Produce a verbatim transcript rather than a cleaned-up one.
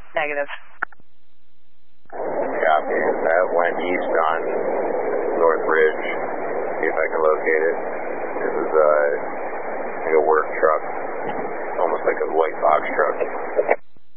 Negative. Copy. That went east on North Ridge. See if I can locate it.